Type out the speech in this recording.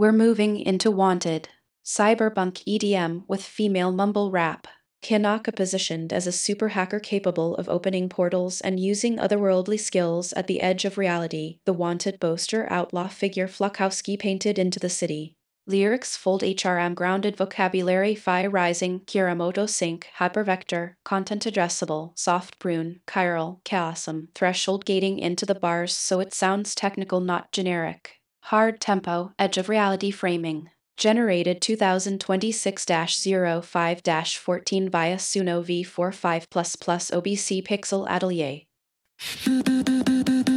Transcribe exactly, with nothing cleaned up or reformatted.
We're moving into Wanted, cyberpunk E D M with female mumble rap. Kanaka positioned as a super hacker capable of opening portals and using otherworldly skills at the edge of reality, the wanted boaster outlaw figure Flukowski painted into the city. Lyrics fold H R M grounded vocabulary Phi Rising, Kiramoto Sync, Hypervector, Content Addressable, Soft Prune, Chiral, Chaosum, Threshold gating into the bars so it sounds technical not generic. Hard Tempo, Edge of Reality Framing. Generated twenty twenty-six dash oh five dash fourteen via Suno v forty-five plus plus O B C Pixel Atelier.